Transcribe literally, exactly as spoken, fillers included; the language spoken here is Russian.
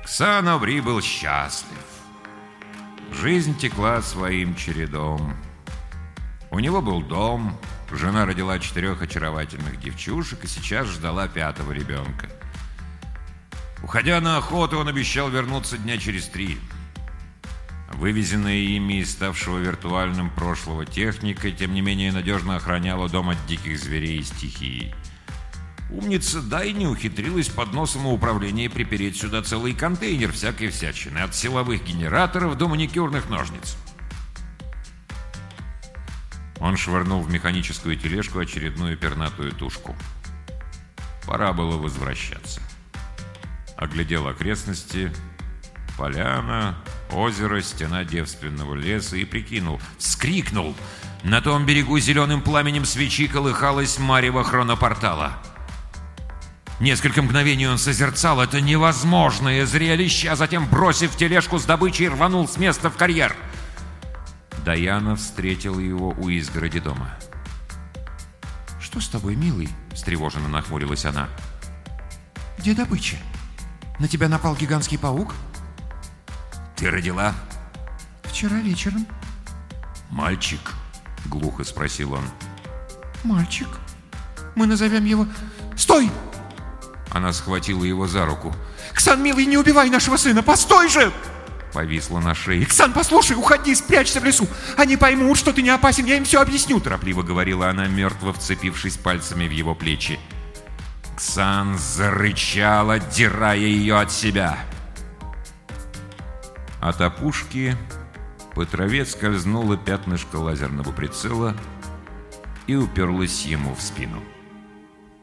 Ксан Обри был счастлив. Жизнь текла своим чередом. У него был дом, жена родила четырех очаровательных девчушек и сейчас ждала пятого ребенка. Уходя на охоту, он обещал вернуться дня через три. Вывезенная ими из ставшего виртуальным прошлого техника, тем не менее, надежно охраняла дом от диких зверей и стихии. Умница Дайни ухитрилась под носом управления припереть сюда целый контейнер всякой всячины, от силовых генераторов до маникюрных ножниц. Он швырнул в механическую тележку очередную пернатую тушку. Пора было возвращаться. Оглядел окрестности, поляна, озеро, стена девственного леса и прикинул, вскрикнул. На том берегу зеленым пламенем свечи колыхалась марево хронопортала. Несколько мгновений он созерцал это невозможное зрелище, а затем, бросив тележку с добычей, рванул с места в карьер. Даяна встретила его у изгороди дома. «Что с тобой, милый?» — встревоженно нахмурилась она. «Где добыча? На тебя напал гигантский паук?» «Ты родила?» «Вчера вечером». «Мальчик?» — глухо спросил он. «Мальчик. Мы назовем его... Стой!» Она схватила его за руку. «Ксан, милый, не убивай нашего сына! Постой же!» Повисла на шее. «Ксан, послушай, уходи, спрячься в лесу! Они поймут, что ты не опасен, я им все объясню!» Торопливо говорила она, мертво вцепившись пальцами в его плечи. Ксан зарычал, отдирая ее от себя. От опушки по траве скользнуло пятнышко лазерного прицела и уперлось ему в спину.